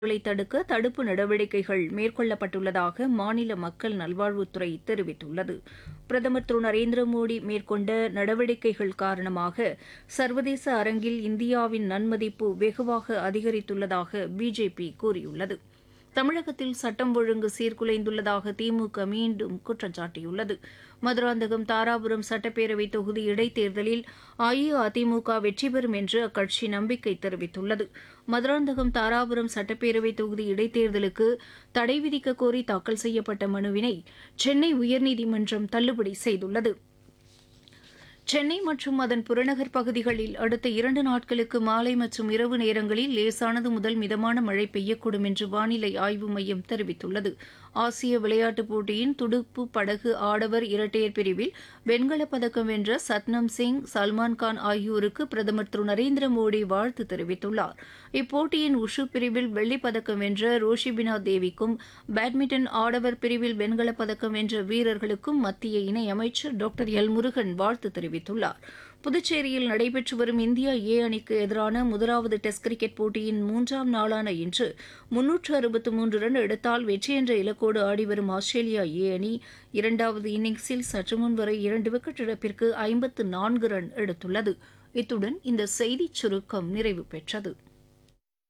களை தடுக்க தடுப்பு நடவடிக்கைகள் மேற்கொள்ளப்பட்டுள்ளதாக மாநில மக்கள் நல்வாழ்வுத்துறை தெரிவித்துள்ளது. பிரதமர் திரு நரேந்திர மோடி மேற்கொண்ட நடவடிக்கைகள் காரணமாக சர்வதேச அரங்கில் இந்தியாவின் நன்மதிப்பு வெகுவாக அதிகரித்துள்ளதாக பிஜேபி கூறியுள்ளது. தமிழகத்தில் சட்டம் ஒழுங்கு சீர்குலைந்துள்ளதாக திமுக மீண்டும் குற்றம் சாட்டியுள்ளது. மதுராந்தகம் தாராபுரம் சட்டப்பேரவை தொகுதி இடைத்தேர்தலில் அஇஅதிமுக வெற்றி பெறும் என்று அக்கட்சி நம்பிக்கை தெரிவித்துள்ளது. மதுராந்தகம் தாராபுரம் சட்டப்பேரவை தொகுதி இடைத்தேர்தலுக்கு தடை விதிக்க கோரி தாக்கல் செய்யப்பட்ட மனுவினை சென்னை உயர்நீதிமன்றம் தள்ளுபடி செய்துள்ளது. சென்னை மற்றும் அதன் புறநகர் பகுதிகளில் அடுத்த 2 நாட்களுக்கு மாலை மற்றும் இரவு நேரங்களில் லேசானது முதல் மிதமான மழை பெய்யக்கூடும் என்று வானிலை ஆய்வு மையம் தெரிவித்துள்ளது. ஆசிய விளையாட்டுப் போட்டியின் துடுப்பு படகு ஆடவர் இரட்டையர் பிரிவில் வெண்கலப் பதக்கம் வென்ற சத்னம் சிங், சல்மான்கான் ஆகியோருக்கு பிரதமர் திரு நரேந்திர மோடி வாழ்த்து தெரிவித்துள்ளார். இப்போட்டியின் உஷு பிரிவில் வெள்ளிப் பதக்கம் வென்ற ரோஷிபினா தேவிக்கும், பேட்மிண்டன் ஆடவர் பிரிவில் வெண்கலப் பதக்கம் வென்ற வீரர்களுக்கும் மத்திய இணையமைச்சர் டாக்டர் எல் முருகன் வாழ்த்து தெரிவித்துள்ளார். புதுச்சேரியில் நடைபெற்று வரும் இந்தியா ஏ அணிக்கு எதிரான முதலாவது டெஸ்ட் கிரிக்கெட் போட்டியின் 3ஆம் நாளான இன்று 363 ரன் எடுத்தால் வெற்றி என்ற இலக்கோடு ஆடிவரும் ஆஸ்திரேலியா ஏ அணி 2வது இன்னிங்ஸில் சற்றுமுன் வரை 2 விக்கெட் இழப்பிற்கு 54 ரன் எடுத்துள்ளது. இத்துடன் இந்த செய்திச் சுருக்கம் நிறைவு பெற்றது.